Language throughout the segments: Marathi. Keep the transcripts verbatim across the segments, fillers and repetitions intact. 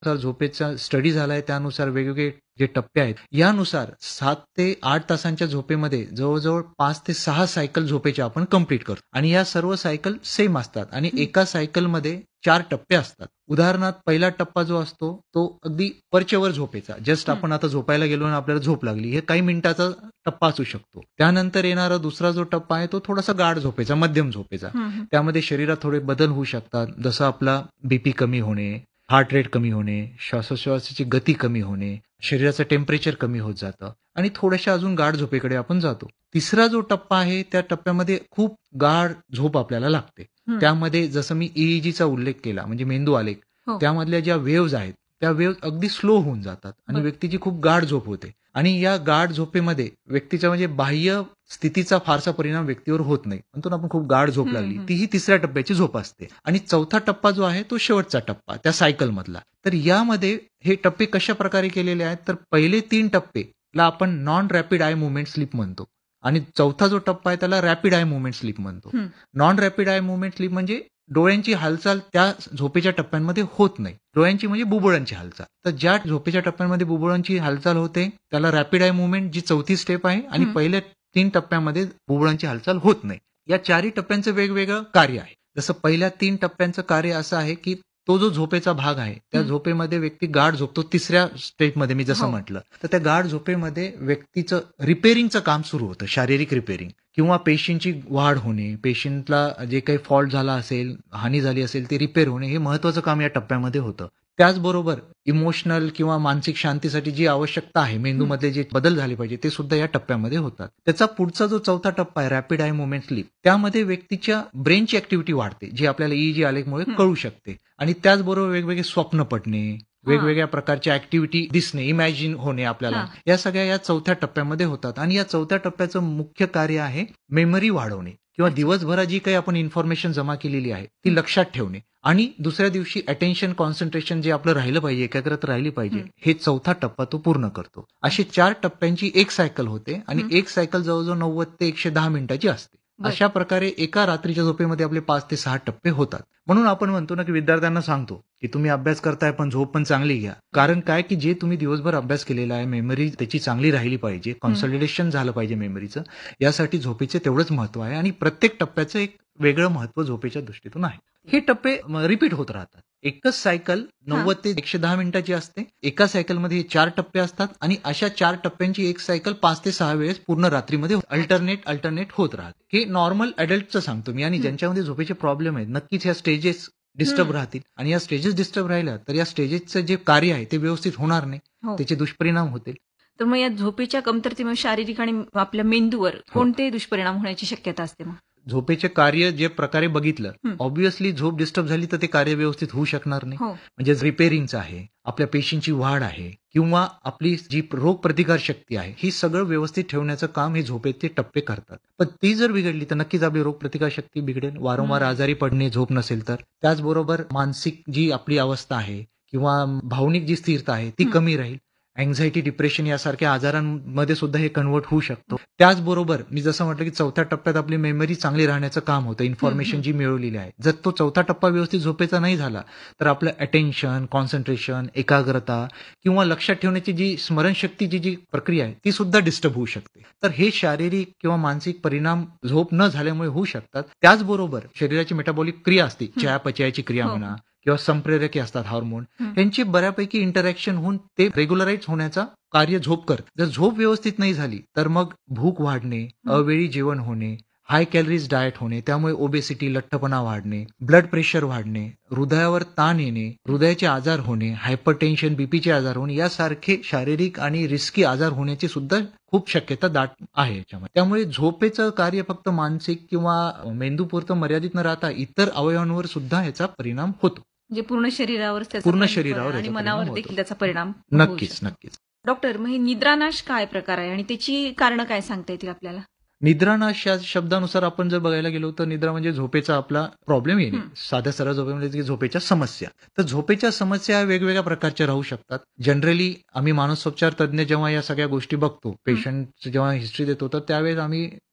तर झोपेचा स्टडी झालाय त्यानुसार वेगवेगळे जे टप्पे आहेत यानुसार सात ते आठ तासांच्या झोपेमध्ये जवळजवळ पाच ते सहा सायकल झोपेच्या आपण कंप्लीट करतो आणि या सर्व सायकल सेम असतात आणि एका सायकलमध्ये चार टप्पे असतात. उदाहरणार्थ पहिला टप्पा जो असतो तो अगदी वरचेवर झोपेचा, जस्ट आपण आता झोपायला गेलो आणि आपल्याला झोप लागली, हे काही मिनिटाचा टप्पा असू शकतो. त्यानंतर येणारा दुसरा जो टप्पा आहे तो थोडासा गाढ झोपेचा, मध्यम झोपेचा. त्यामध्ये शरीरात थोडे बदल होऊ शकतात, जसं आपला बीपी कमी होणे, हार्ट रेट कमी होणे, श्वासोश्वासाची गती कमी होणे, शरीराचं टेम्परेचर कमी होत जातं आणि थोड्याशा अजून गाढ झोपेकडे आपण जातो. तिसरा जो टप्पा आहे त्या टप्प्यामध्ये खूप गाढ झोप आपल्याला लागते. त्यामध्ये जसं मी ईईजीचा उल्लेख केला म्हणजे मेंदू आलेख, त्यामधल्या ज्या वेव्हज आहेत त्या वेव्ह अगदी स्लो होऊन जातात आणि व्यक्तीची खूप गाढ झोप होते आणि या गाढ झोपेमध्ये व्यक्तीच्या म्हणजे बाह्य स्थितीचा फारसा परिणाम व्यक्तीवर होत नाही. म्हणतो ना आपण खूप गाढ झोप लागली, ती ही तिसऱ्या टप्प्याची झोप असते. आणि चौथा टप्पा जो आहे तो शेवटचा टप्पा त्या सायकल मधला. तर यामध्ये हे टप्पे कशा प्रकारे केलेले आहेत तर पहिले तीन टप्पेला आपण non rapid I movement sleep म्हणतो आणि चौथा जो टप्पा आहे त्याला रॅपिड आय मुवमेंट स्लीप म्हणतो. Non rapid I movement sleep म्हणजे डोळ्यांची हालचाल त्या झोपेच्या टप्प्यांमध्ये होत नाही. डोळ्यांची म्हणजे बुबुळांची हालचाल. तर ज्या झोपेच्या टप्प्यांमध्ये बुबुळांची हालचाल होते त्याला रॅपिड आय मुवमेंट जी चौथी स्टेप आहे आणि पहिल्या तीन टप्प्यामध्ये बुबुळांची हालचाल होत नाही. या चारही टप्प्यांचं वेगवेगळं कार्य आहे. जसं पहिल्या तीन टप्प्यांचं कार्य असं आहे की तो जो झोपेचा भाग आहे त्या झोपेमध्ये व्यक्ती गाढ झोपतो. तिसऱ्या स्टेपमध्ये मी जसं म्हटलं तर त्या गाढ झोपेमध्ये व्यक्तीचं रिपेअरिंगचं काम सुरू होतं, शारीरिक रिपेअरिंग किंवा पेशींची वाढ होणे, पेशंटला जे काही फॉल्ट झाला असेल, हानी झाली असेल ते रिपेअर होणे, हे महत्वाचं काम या टप्प्यामध्ये होतं. त्याचबरोबर इमोशनल किंवा मानसिक शांतीसाठी जी आवश्यकता आहे, मेंदूमध्ये जे बदल झाले पाहिजे ते सुद्धा या टप्प्यामध्ये होतात. त्याचा पुढचा जो चौथा टप्पा आहे रॅपिड आय मुवमेंट स्लीप, त्यामध्ये व्यक्तीच्या ब्रेनची ऍक्टिव्हिटी वाढते जी आपल्याला ईईजी आलेखमुळे कळू शकते आणि त्याचबरोबर वेगवेगळे स्वप्न पडणे, वेगवेगळ्या प्रकारच्या ऍक्टिव्हिटी दिसणे, इमॅजिन होणे आपल्याला, या सगळ्या या चौथ्या टप्प्यामध्ये होतात. आणि या चौथ्या टप्प्याचं मुख्य कार्य आहे मेमरी वाढवणे किंवा दिवसभरात जी काही आपण इन्फॉर्मेशन जमा केलेली आहे ती लक्षात ठेवणे आणि दुसऱ्या दिवशी अटेन्शन कॉन्सन्ट्रेशन जे आपलं राहिलं पाहिजे, एकाग्रता राहिली पाहिजे, हे चौथा टप्पा तो पूर्ण करतो. अशी चार टप्प्यांची एक सायकल होते आणि एक सायकल जवळजवळ नव्वद ते एकशे दहा मिनिटाची असते. अशा प्रकारे एका रात्रीच्या झोपेमध्ये आपले पाच ते सहा टप्पे होतात. म्हणून आपण म्हणतो ना की विद्यार्थ्यांना सांगतो की तुम्ही अभ्यास करताय पण झोप पण चांगली घ्या. कारण काय की जे तुम्ही दिवसभर अभ्यास केलेला आहे, मेमरी त्याची चांगली राहिली पाहिजे, कॉन्सॉलिडेशन झालं पाहिजे मेमरीचं, यासाठी झोपेचे तेवढंच महत्व आहे आणि प्रत्येक टप्प्याचं एक वेगळं महत्व झोपेच्या दृष्टीतून आहे. हे टप्पे रिपीट होत राहतात. एकच सायकल नव्वद ते एकशे दहा मिनिटाची असते. एका सायकलमध्ये चार टप्पे असतात आणि अशा चार टप्प्यांची एक सायकल पाच ते सहा वेळेस पूर्ण रात्रीमध्ये अल्टरनेट अल्टरनेट होत राहते. हे नॉर्मल अडल्टचं सांगतो मी आणि ज्यांच्यामध्ये झोपेचे प्रॉब्लेम आहेत नक्कीच ह्या स्टेजेस डिस्टर्ब राहतील आणि या स्टेजेस डिस्टर्ब राहिल्या तर या स्टेजेसचं जे कार्य आहे ते व्यवस्थित होणार नाही, त्याचे दुष्परिणाम होतील. तर मग या झोपेच्या कमतरतेमुळे शारीरिक आणि आपल्या मेंदूवर कोणते दुष्परिणाम होण्याची शक्यता असते? मग झोपेचे कार्य जे प्रकारे बघितलं, ऑब्व्हियसली झोप डिस्टर्ब झाली तर ते कार्य व्यवस्थित होऊ शकणार नाही. म्हणजे रिपेअरिंगचं आहे, आपल्या पेशींची वाढ आहे किंवा आपली जी रोग प्रतिकार शक्ती आहे, ही सगळं व्यवस्थित ठेवण्याचं काम हे झोपेचे टप्पे करतात. पण ती जर बिघडली तर नक्कीच आपली रोग प्रतिकार शक्ती बिघडेल, वारंवार आजारी पडणे झोप नसेल तर. त्याचबरोबर मानसिक जी आपली अवस्था आहे किंवा भावनिक जी स्थिरता आहे ती कमी राहील. अँझायटी, डिप्रेशन यासारख्या आजारांमध्ये सुद्धा हे कन्वर्ट होऊ शकतो. त्याचबरोबर मी जसं म्हटलं की चौथ्या टप्प्यात आपली मेमरी चांगली राहण्याचं काम होतं, इन्फॉर्मेशन जी मिळवलेली आहे. जर तो चौथा टप्पा व्यवस्थित झोपेचा नाही झाला तर आपलं अटेन्शन, कॉन्सन्ट्रेशन, एकाग्रता किंवा लक्षात ठेवण्याची जी स्मरणशक्तीची जी प्रक्रिया आहे ती सुद्धा डिस्टर्ब होऊ शकते. तर हे शारीरिक किंवा मानसिक परिणाम झोप न झाल्यामुळे होऊ शकतात. त्याचबरोबर शरीराची मेटाबॉलिक क्रिया असते, चयापचयाची क्रिया म्हणा किंवा संप्रेरके असतात हार्मोन, यांची बऱ्यापैकी इंटरॅक्शन होऊन ते रेग्युलराइज होण्याचा कार्य झोप करत. जर झोप व्यवस्थित नाही झाली तर मग भूक वाढणे, अवेळी जेवण होणे, हाय कॅलरीज डाएट होणे, त्यामुळे ओबेसिटी, लठ्ठपणा वाढणे, ब्लड प्रेशर वाढणे, हृदयावर ताण येणे, हृदयाचे आजार होणे, हायपरटेन्शन, बीपीचे आजार होणे, यासारखे शारीरिक आणि रिस्की आजार होण्याची सुद्धा खूप शक्यता दाट आहे याच्यामध्ये. त्यामुळे झोपेचं कार्य फक्त मानसिक किंवा मेंदूपुरतं मर्यादित न राहता इतर अवयवांवर सुद्धा याचा परिणाम होतो. म्हणजे पूर्ण शरीरावर पूर्ण शरीरावर आणि मनावर देखील त्याचा परिणाम नक्कीच नक्कीच. डॉक्टर, मग निद्रानाश काय प्रकार आहे आणि त्याची कारण काय सांगता येतील आपल्याला? निद्रानाश या शब्दानुसार आपण जर बघायला गेलो तर निद्रा म्हणजे झोपेचा आपला प्रॉब्लेम येणे, साध्या सरळ झोपेमध्ये झोपेच्या समस्या. तर झोपेच्या समस्या वेगवेगळ्या प्रकारच्या राहू शकतात. जनरली आम्ही मानसोपचार तज्ञ जेव्हा या सगळ्या गोष्टी बघतो, पेशंट जेव्हा हिस्ट्री देतो तर त्यावेळेस आम्ही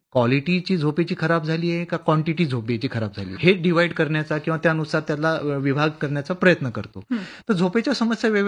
क्वालिटीची झोपेची खराब झाली आहे का क्वांटिटी झोपेची खराब झाली आहे, हे डिवाइड करण्याचा किंवा त्यानुसार त्याला विभाग करण्याचा प्रयत्न करतो. हं. तर झोपेच्या समस्या